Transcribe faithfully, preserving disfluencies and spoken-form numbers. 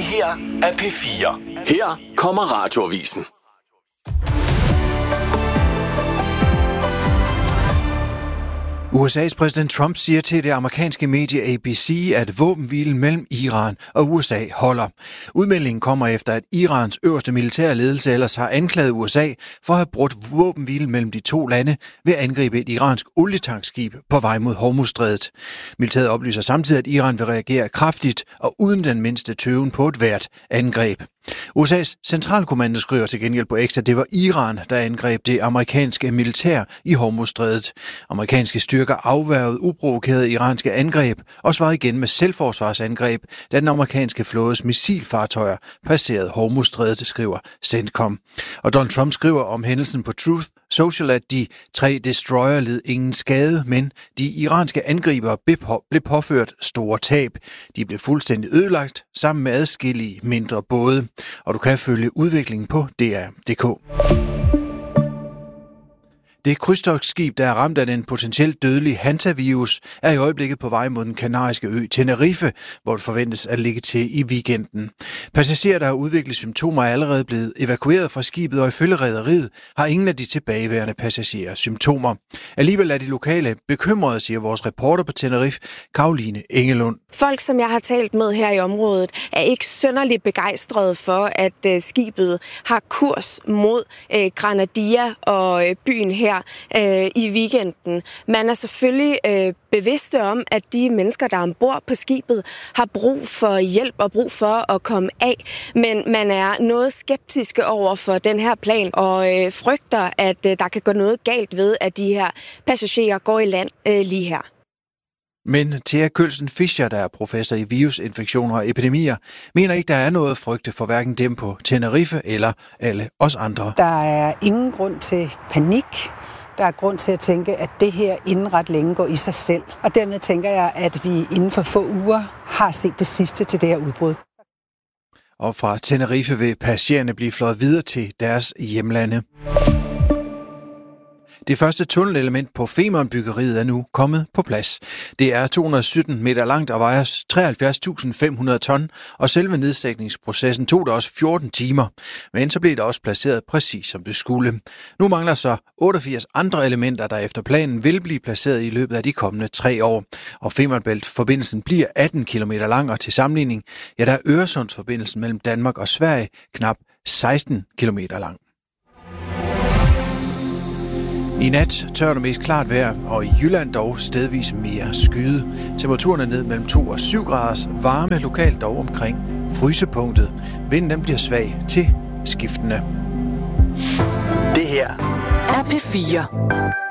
her er P fire. Her kommer Radioavisen. U S A's præsident Trump siger til det amerikanske medie A B C, at våbenhvilen mellem Iran og U S A holder. Udmeldingen kommer efter, at Irans øverste militære ledelse ellers har anklaget U S A for at have brudt våbenhvilen mellem de to lande ved at angribe et iransk olietankskib på vej mod Hormuzstrædet. Militæret oplyser samtidig, at Iran vil reagere kraftigt og uden den mindste tøven på et hvert angreb. U S A's centralkommando skriver til gengæld på X, at det var Iran, der angreb det amerikanske militær i Hormuzstrædet. Amerikanske styrker afværgede uprovokerede iranske angreb og svarede igen med selvforsvarsangreb, da den amerikanske flådes missilfartøjer passerede Hormuzstrædet, skriver CENTCOM. Og Donald Trump skriver om hændelsen på Truth Social, at de tre destroyer led ingen skade, men de iranske angribere blev påført store tab. De blev fuldstændig ødelagt sammen med adskillige mindre både. Og du kan følge udviklingen på D R punktum d k. Det krydstogtskib, der er ramt af den potentielt dødelige hantavirus, er i øjeblikket på vej mod den kanariske ø Tenerife, hvor det forventes at ligge til i weekenden. Passagerer, der har udviklet symptomer, er allerede blevet evakueret fra skibet, og ifølge rederiet har ingen af de tilbageværende passagerer symptomer. Alligevel er de lokale bekymrede, siger vores reporter på Tenerife, Caroline Engelund. Folk, som jeg har talt med her i området, er ikke synderligt begejstrede for, at uh, skibet har kurs mod uh, Granadilla og uh, byen her øh, i weekenden. Man er selvfølgelig øh, bevidste om, at de mennesker, der er ombord på skibet, har brug for hjælp og brug for at komme af. Men man er noget skeptiske over for den her plan og øh, frygter, at øh, der kan gå noget galt ved, at de her passagerer går i land øh, lige her. Men Thea Kølsen Fischer, der er professor i virusinfektioner og epidemier, mener ikke, der er noget at frygte for hverken dem på Tenerife eller alle os andre. Der er ingen grund til panik. Der er grund til at tænke, at det her inden ret længe går i sig selv. Og dermed tænker jeg, at vi inden for få uger har set det sidste til det her udbrud. Og fra Tenerife vil passagererne blive fløjet videre til deres hjemlande. Det første tunnelelement på Femernbyggeriet er nu kommet på plads. Det er to hundrede og sytten meter langt og vejer treoghalvfjerds tusind fem hundrede ton, og selve nedsætningsprocessen tog der også fjorten timer. Men så blev det også placeret præcis som det skulle. Nu mangler så otteogfirs andre elementer, der efter planen vil blive placeret i løbet af de kommende tre år. Og Femernbælt-forbindelsen bliver atten kilometer lang, og til sammenligning, ja, der er Øresundsforbindelsen mellem Danmark og Sverige knap seksten kilometer lang. I nat tør det mest klart vejr, og i Jylland dog stedvis mere skyde. Temperaturen er ned mellem to og syv graders, varme lokalt dog omkring frysepunktet. Vinden den bliver svag til skiftende. Det her er P fire.